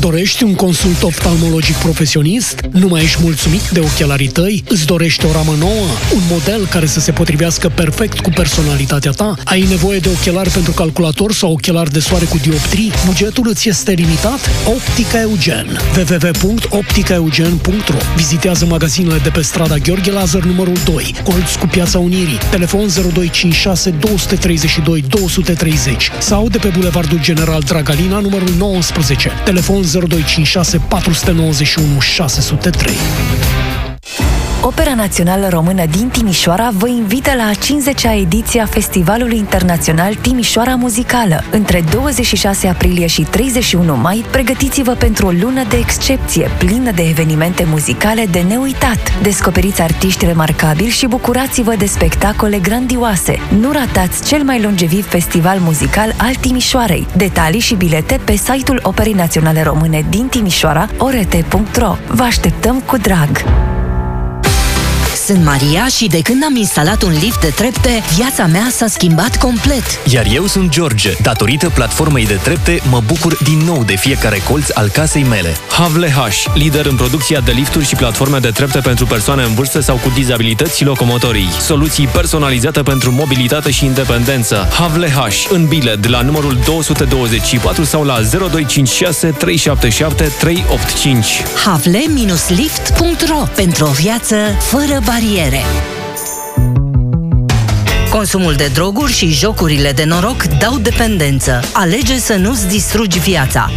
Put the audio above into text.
Dorești un consult oftalmologic profesionist? Nu mai ești mulțumit de ochelarii tăi? Îți dorești o ramă nouă? Un model care să se potrivească perfect cu personalitatea ta? Ai nevoie de ochelari pentru calculator sau ochelari de soare cu dioptrii? Bugetul îți este limitat? Optica Eugen. www.opticaeugen.ro. Vizitează magazinele de pe strada Gheorghe Lazar numărul 2, colț cu Piața Unirii, telefon 0256 232 230 sau de pe Bulevardul General Dragalina numărul 19, telefon 0256 491 603. Opera Națională Română din Timișoara vă invită la a 50-a ediție a Festivalului Internațional Timișoara Muzicală. Între 26 aprilie și 31 mai, pregătiți-vă pentru o lună de excepție, plină de evenimente muzicale de neuitat. Descoperiți artiști remarcabili și bucurați-vă de spectacole grandioase. Nu ratați cel mai longeviv festival muzical al Timișoarei. Detalii și bilete pe site-ul Operei Naționale Române din Timișoara, oret.ro. Vă așteptăm cu drag! Sunt Maria și de când am instalat un lift de trepte, viața mea s-a schimbat complet. Iar eu sunt George. Datorită platformei de trepte, mă bucur din nou de fiecare colț al casei mele. Havle H, lider în producția de lifturi și platforme de trepte pentru persoane în vârstă sau cu dizabilități locomotorii. Soluții personalizate pentru mobilitate și independență. Havle H, în Biled, la numărul 224 sau la 0256 377 385. havle-lift.ro. Pentru o viață fără bariere. Consumul de droguri și jocurile de noroc dau dependență. Alege să nu-ți distrugi viața.